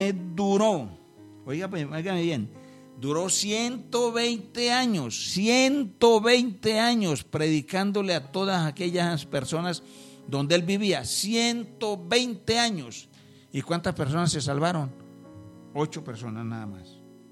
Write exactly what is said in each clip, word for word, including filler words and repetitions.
duró, oígame, oígame bien, duró ciento veinte años, ciento veinte años predicándole a todas aquellas personas donde él vivía, ciento veinte años. ¿Y cuántas personas se salvaron? Ocho personas nada más.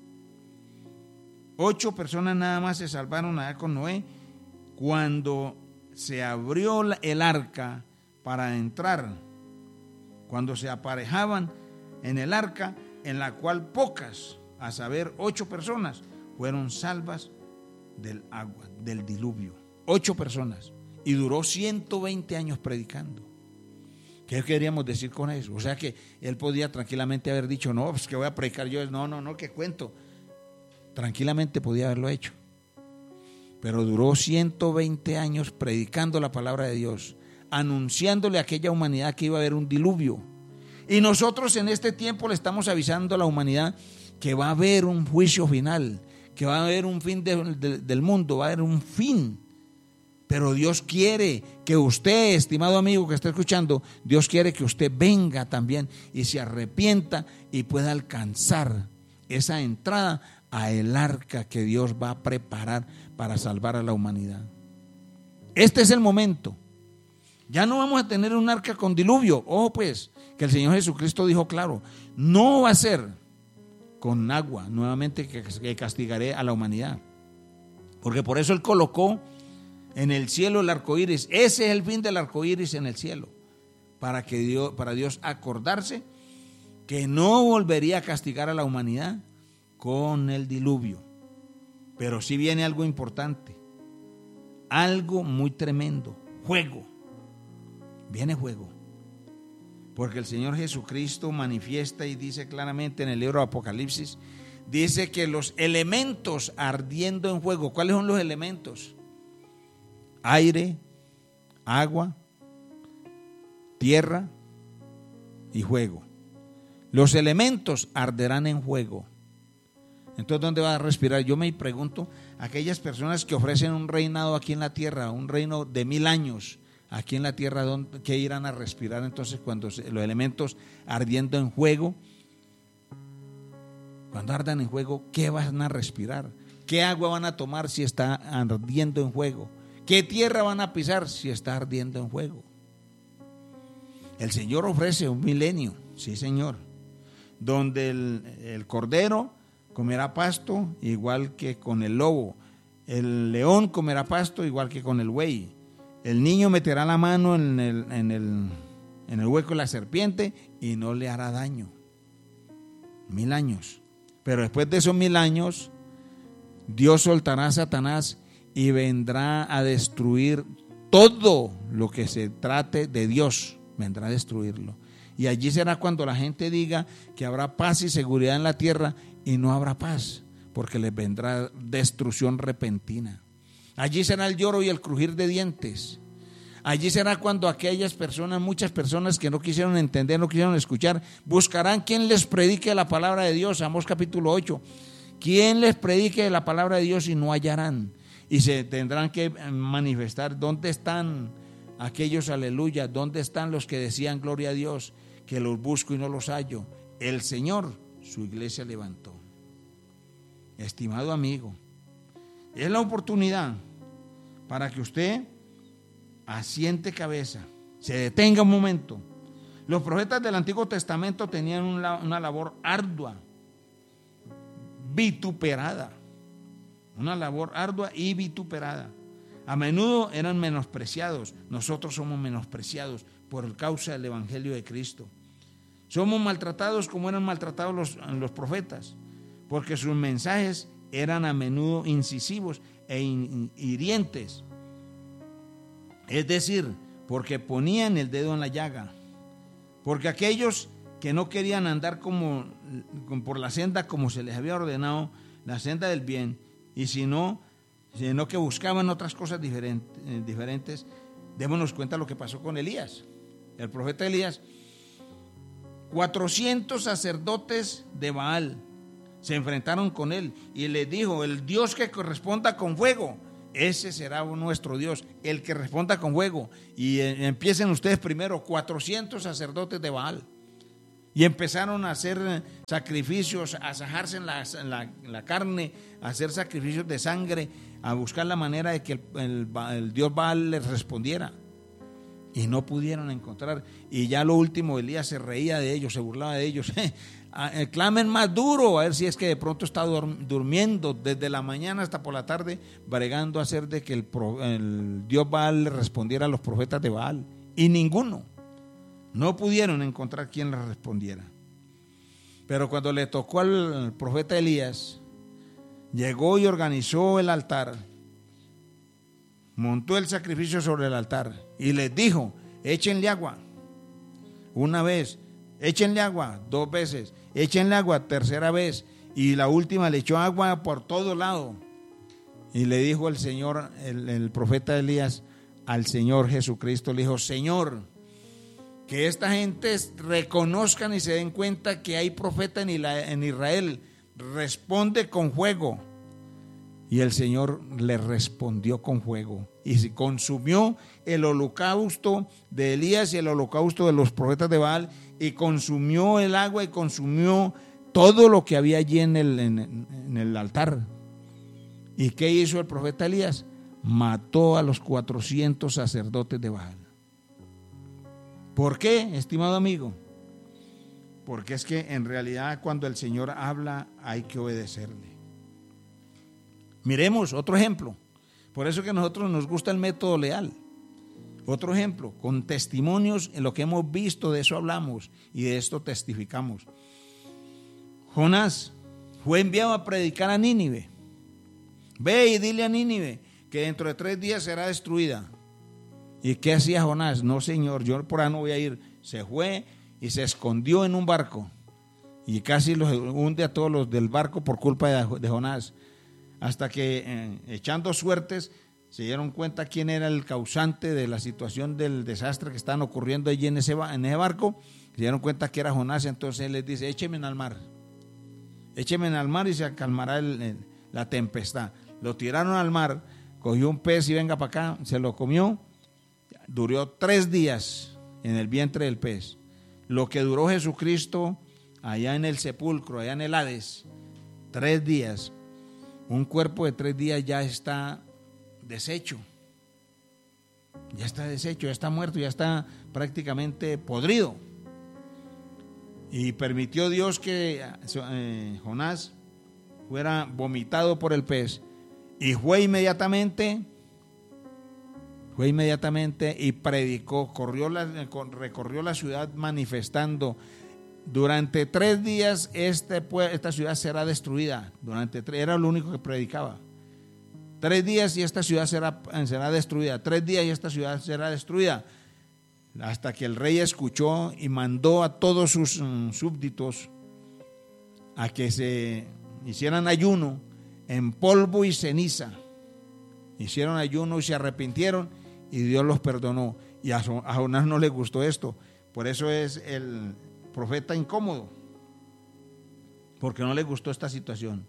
Ocho personas nada más se salvaron allá con Noé cuando se abrió el arca para entrar, cuando se aparejaban en el arca, en la cual pocas, a saber, ocho personas, fueron salvas del agua, del diluvio. Ocho personas. Y duró ciento veinte años predicando. ¿Qué queríamos decir con eso? O sea que él podía tranquilamente haber dicho, no, pues que voy a predicar yo. No, no, no, ¿qué cuento? Tranquilamente podía haberlo hecho. Pero duró ciento veinte años predicando la palabra de Dios, anunciándole a aquella humanidad que iba a haber un diluvio. Y nosotros en este tiempo le estamos avisando a la humanidad que va a haber un juicio final, que va a haber un fin de, de, del mundo, va a haber un fin. Pero Dios quiere que usted, estimado amigo que está escuchando, Dios quiere que usted venga también y se arrepienta y pueda alcanzar esa entrada a el arca que Dios va a preparar para salvar a la humanidad. Este es el momento. Ya no vamos a tener un arca con diluvio. Ojo pues, que el Señor Jesucristo dijo claro, no va a ser con agua nuevamente que castigaré a la humanidad. Porque por eso Él colocó en el cielo el arco iris. Ese es el fin del arco iris en el cielo. Para que Dios, para Dios acordarse que no volvería a castigar a la humanidad con el diluvio. Pero sí viene algo importante, algo muy tremendo, fuego. Viene fuego. Porque el Señor Jesucristo manifiesta y dice claramente en el libro de Apocalipsis, dice que los elementos ardiendo en fuego, ¿cuáles son los elementos? Aire, agua, tierra y fuego. Los elementos arderán en fuego. Entonces, ¿dónde va a respirar? Yo me pregunto, aquellas personas que ofrecen un reinado aquí en la tierra, un reino de mil años aquí en la tierra, ¿qué irán a respirar entonces cuando los elementos ardiendo en fuego? Cuando ardan en fuego, ¿qué van a respirar? ¿Qué agua van a tomar si está ardiendo en fuego? ¿Qué tierra van a pisar si está ardiendo en fuego? El Señor ofrece un milenio, sí Señor, donde el, el cordero comerá pasto igual que con el lobo, el león comerá pasto igual que con el buey, el niño meterá la mano en el, en el, en el hueco de la serpiente y no le hará daño. Mil años. Pero después de esos mil años, Dios soltará a Satanás y vendrá a destruir todo lo que se trate de Dios, vendrá a destruirlo. Y allí será cuando la gente diga que habrá paz y seguridad en la tierra y no habrá paz, porque les vendrá destrucción repentina. Allí será el lloro y el crujir de dientes. Allí será cuando aquellas personas, muchas personas que no quisieron entender, no quisieron escuchar, buscarán quien les predique la palabra de Dios. Amós capítulo ocho. Quien les predique la palabra de Dios y no hallarán. Y se tendrán que manifestar dónde están aquellos, aleluya, dónde están los que decían gloria a Dios, que los busco y no los hallo. El Señor su iglesia levantó. Estimado amigo, es la oportunidad para que usted asiente cabeza, se detenga un momento. Los profetas del Antiguo Testamento tenían una, una labor ardua, vituperada, una labor ardua y vituperada. A menudo eran menospreciados. Nosotros somos menospreciados por causa del Evangelio de Cristo. Somos maltratados como eran maltratados los, los profetas, porque sus mensajes eran a menudo incisivos e hirientes. Es decir, porque ponían el dedo en la llaga. Porque aquellos que no querían andar como, por la senda como se les había ordenado, la senda del bien, y sino, sino que buscaban otras cosas diferentes, diferentes, démonos cuenta lo que pasó con Elías. El profeta Elías, cuatrocientos sacerdotes de Baal se enfrentaron con él y le dijo: el Dios que corresponda con fuego, ese será nuestro Dios, el que responda con fuego. Y empiecen ustedes primero, cuatrocientos sacerdotes de Baal. Y empezaron a hacer sacrificios, a asajarse en la, en la, en la carne, a hacer sacrificios de sangre, a buscar la manera de que el, el, el Dios Baal les respondiera. Y no pudieron encontrar. Y ya lo último, Elías se reía de ellos, se burlaba de ellos. Clamen más duro, a ver si es que de pronto está durmiendo desde la mañana hasta por la tarde, bregando a hacer de que el, el Dios Baal le respondiera a los profetas de Baal. Y ninguno. No pudieron encontrar quien les respondiera. Pero cuando le tocó al profeta Elías, llegó y organizó el altar, montó el sacrificio sobre el altar y les dijo: échenle agua una vez, échenle agua dos veces, échenle agua tercera vez, y la última le echó agua por todo lado. Y le dijo el Señor, el, el profeta Elías, al Señor Jesucristo, le dijo: Señor, que esta gente reconozcan y se den cuenta que hay profeta en Israel, responde con fuego. Y el Señor le respondió con fuego y se consumió el holocausto de Elías y el holocausto de los profetas de Baal, y consumió el agua y consumió todo lo que había allí en el, en, en el altar. ¿Y qué hizo el profeta Elías? Mató a los cuatrocientos sacerdotes de Baal. ¿Por qué, estimado amigo? Porque es que en realidad cuando el Señor habla hay que obedecerle. Miremos otro ejemplo. Por eso que a nosotros nos gusta el método leal. Otro ejemplo, con testimonios, en lo que hemos visto, de eso hablamos y de esto testificamos. Jonás fue enviado a predicar a Nínive. Ve y dile a Nínive que dentro de tres días será destruida. ¿Y qué hacía Jonás? No, señor, yo por ahí no voy a ir. Se fue y se escondió en un barco y casi los hunde a todos los del barco por culpa de, de Jonás. Hasta que eh, echando suertes se dieron cuenta quién era el causante de la situación del desastre que estaban ocurriendo allí en ese, en ese barco. Se dieron cuenta que era Jonás. Entonces él les dice: échenme al mar, échenme al mar y se calmará el, el, la tempestad. Lo tiraron al mar, cogió un pez y venga para acá, se lo comió. Duró tres días en el vientre del pez. Lo que duró Jesucristo allá en el sepulcro, allá en el Hades, tres días. Un cuerpo de tres días ya está deshecho. Ya está deshecho, ya está muerto, ya está prácticamente podrido. Y permitió Dios que eh, Jonás fuera vomitado por el pez. Y fue inmediatamente... Fue inmediatamente y predicó, corrió la, recorrió la ciudad manifestando: durante tres días este, esta ciudad será destruida. Durante tres, era lo único que predicaba. Tres días y esta ciudad será, será destruida. Tres días y esta ciudad será destruida. Hasta que el rey escuchó y mandó a todos sus um, súbditos a que se hicieran ayuno en polvo y ceniza. Hicieron ayuno y se arrepintieron. Y Dios los perdonó. Y a Jonás no le gustó esto. Por eso es el profeta incómodo. Porque no le gustó esta situación.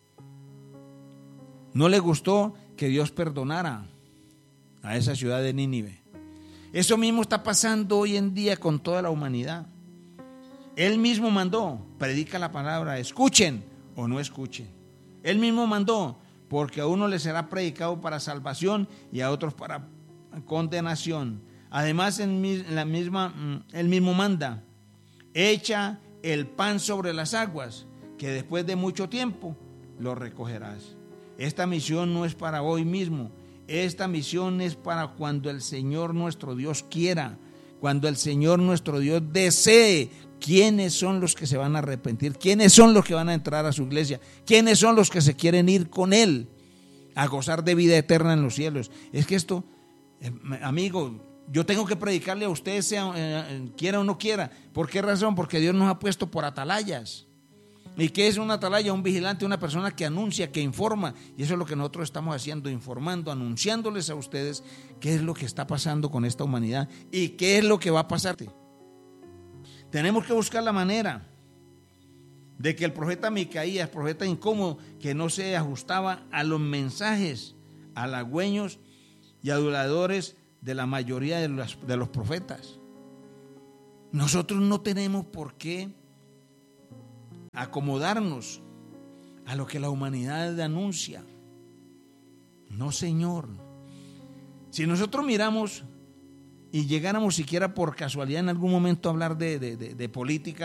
No le gustó que Dios perdonara a esa ciudad de Nínive. Eso mismo está pasando hoy en día con toda la humanidad. Él mismo mandó: predica la palabra, escuchen o no escuchen. Él mismo mandó, porque a uno le será predicado para salvación y a otros para condenación. Además, en la misma, él mismo manda: echa el pan sobre las aguas, que después de mucho tiempo lo recogerás. Esta misión no es para hoy mismo. Esta misión es para cuando el Señor nuestro Dios quiera, cuando el Señor nuestro Dios desee. ¿Quiénes son los que se van a arrepentir? ¿Quiénes son los que van a entrar a su iglesia? ¿Quiénes son los que se quieren ir con Él a gozar de vida eterna en los cielos? Es que esto, eh, amigo, yo tengo que predicarle a usted, sea, eh, quiera o no quiera. ¿Por qué razón? Porque Dios nos ha puesto por atalayas. ¿Y qué es una atalaya? Un vigilante, una persona que anuncia, que informa. Y eso es lo que nosotros estamos haciendo, informando, anunciándoles a ustedes qué es lo que está pasando con esta humanidad y qué es lo que va a pasar. Tenemos que buscar la manera de que el profeta Micaías, profeta incómodo, que no se ajustaba a los mensajes halagüeños y aduladores de la mayoría de los, de los profetas. Nosotros no tenemos por qué acomodarnos a lo que la humanidad anuncia. No, Señor. Si nosotros miramos y llegáramos siquiera por casualidad en algún momento a hablar de, de, de, de política,